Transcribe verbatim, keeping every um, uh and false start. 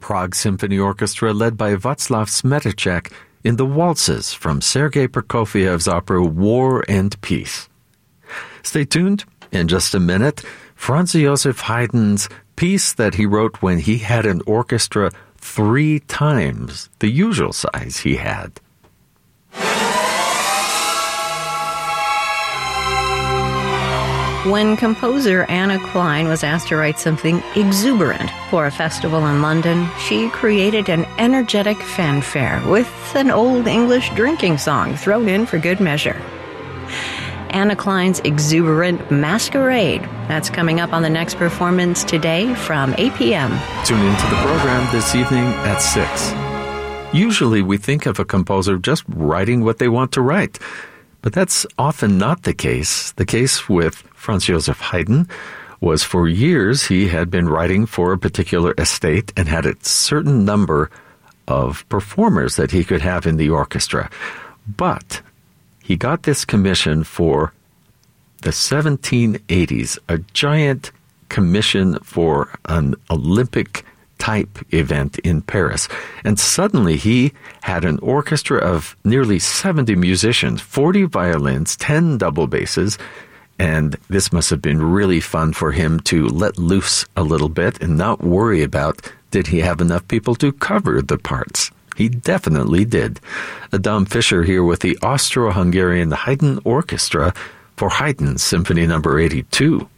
Prague Symphony Orchestra led by Václav Smetacek in the waltzes from Sergei Prokofiev's opera War and Peace. Stay tuned. In just a minute, Franz Josef Haydn's piece that he wrote when he had an orchestra three times the usual size he had. When composer Anna Klein was asked to write something exuberant for a festival in London, she created an energetic fanfare with an old English drinking song thrown in for good measure. Anna Klein's exuberant Masquerade. That's coming up on the next performance today from eight p.m. Tune into the program this evening at six. Usually we think of a composer just writing what they want to write. But that's often not the case. The case with Franz Josef Haydn was for years he had been writing for a particular estate and had a certain number of performers that he could have in the orchestra. But he got this commission for the seventeen eighties, a giant commission for an Olympic type event in Paris. And suddenly he had an orchestra of nearly seventy musicians, forty violins, ten double basses, and this must have been really fun for him to let loose a little bit and not worry about did he have enough people to cover the parts. He definitely did. Adam Fischer here with the Austro-Hungarian Haydn Orchestra for Haydn's Symphony Number eighty-two.